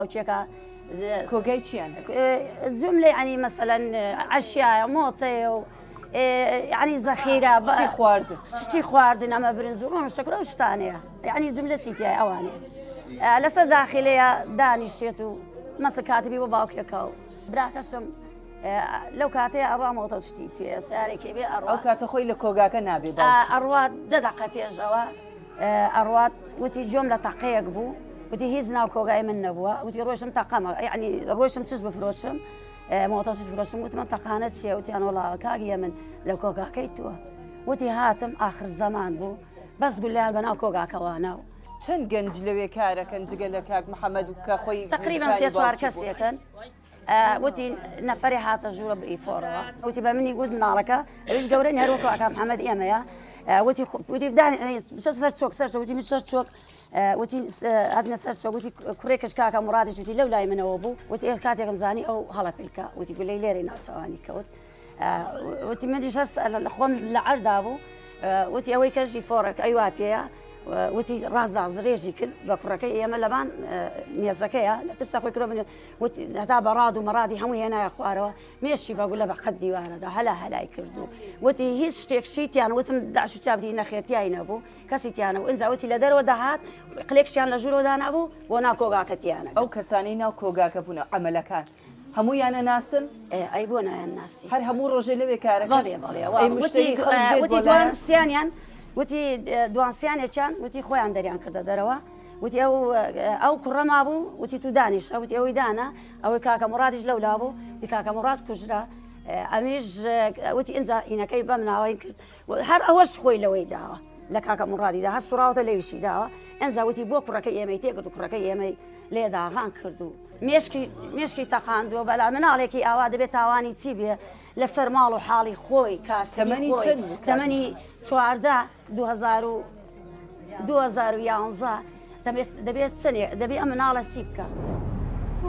وشيكا كوغايتشيان جملة يعني مثلا عشاء موطي يعني ذخيرة شتي خواردن أما برنزورون وشكرا وشتانية يعني جملة تيتي أواني لسه داخلية دانيشيتو مثل كاتبي وباوكيكاو براكشم لو كاتي أروى موطو تشتي في ساري كبي أروى أو كاتخوي لكوغاكا نابي أروى دقة بيجوا أروى وتي جملة تقيق بو وتي هيزنا وكوغاي من نبوة وتي روشم تقامة يعني روشم تشبه فروشم موطو تشبه فروشم وتي منطقانت سيا وتي أنا والله كاقية من لو كوغاكيتوه وتي هاتم آخر الزمان بو بس قول لها بنا كوغاكا واناو چەند گەنج لەوێ کارەکەن جگە لە کاک محەممەد و کە خۆی تقریبا سێ چوار کەسێکن وتی نەفەری هاتە ژوورە بئیفۆرەوە وتی بە منی گوت مناڵەکە ئەویش گەورەی هەروەکو کاک محەممەد ئێمەیە وتی بدانی سەر چۆک سەر وتی من سەر چۆک وتی هاتنە سەر چۆک وتی کوڕێکش کاکە مڕادیش وتی لەو لای منەوە بوو وتی ئێ کاتێکم زانی ئەو هەڵە پیلکە وتی گولەی لێرەی ناوچەوانی کەوت وتی منیش هەست خۆم لە عەردا بوو وتی ئەوەی کەژی فۆڕێک ئەیوا پێەیە وتي راس دار زريجي كل بكركي يا ملبان ميزكيا لا تستخوي كروب وتي هذا براد ومرادي هم هنا يا اخوارو ماشي بقول له بقدي وانا ده هلا يكردو وتي هيش شتيك شيتي انا وتم دعشو تشابدي نخيتي اين ابو كاسيتي انا وانزا وتي لدار ودهات قليكشان لجورو دان ابو وانا كوغاكتي انا او كسانينا كوغاكا بونا عملكان همو يانا ناسن اي بونا يا الناس هر همو روجي لوي كارك بالي اي مشتري خلق وتي دوان سيانيان وتي دوانسياني كان وتي خويا عندريان كذا دروا وتي او كرم ابو وتي تدانيش او تي او دانا او كاكا مرادج لولا ابو كاكا مراد كجرا اميج وتي انزا هنا كي بمنا وين هر اوش خوي لوي داوا لكاكا مرادي دا هالصراوت اللي وشي داوا انزا وتي بو كركي يمي تيكو كركي يمي لي دا غان كردو مشكي تقاندو بلا من عليكي اواد بتاواني تيبي لسر مالو حالي خوي كاسي ثماني شوارده 2011 دەبێت سنێ دەبێ ئەم مناڵە چی بکە